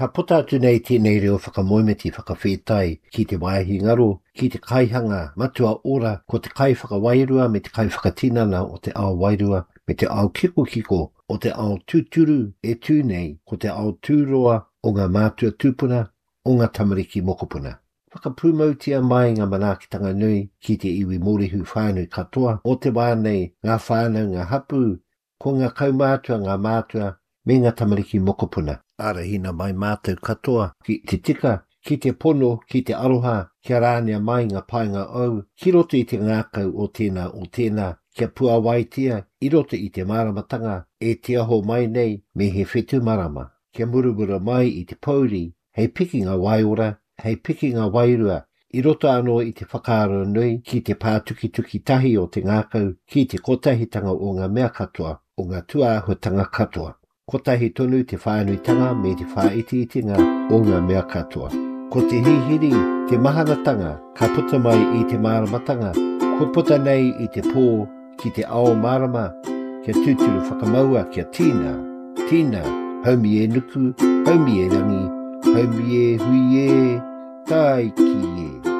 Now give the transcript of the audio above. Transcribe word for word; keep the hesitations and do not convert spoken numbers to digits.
Ka puta atu nei tēnei reo whakamoimeti whakawhetai ki te waihi ngaro, ki te kaihanga matua ora ko te kai whakawairua me te kai whakatinana o te ao wairua me te ao kiko kiko o te ao tūturu e tūnei ko te ao tūroa o ngā mātua tūpuna o ngā tamariki mokopuna. Whakapūmautia mai ngā manaakitanga nui ki te iwi morihu whānui katoa o te wānei ngā whānau ngā hapu ko ngā kaumātua ngā mātua me ngā tamariki mokopuna. Ara hina mai mātou katoa ki te tika, ki te pono, ki te aroha, kia rānea mai ngā painga au, ki roto i te ngākau o tēnā o tēnā, kia pua waitia, i roto i te maramatanga, e te aho mai nei me he whetu marama. Kia murumura mai i te pauri, hei piki ngā waiora, hei piki ngā wairua, i roto anō i te whakaaro nui ki te pātuki tuki tahi o te ngākau, ki te kotahitanga o ngā mea katoa, o ngā tuāhutanga katoa. Kotahi tonu te whānuitanga me te whāitiitinga o ngā mea katoa. Ko te hihiri, te mahanatanga, ka puta mai i te maramatanga, ko puta nei i te pō ki te ao marama, kia tūturu whakamaua kia tīna, tīna, haumi e nuku, haumi e rangi, haumi e hui e, tai ki e.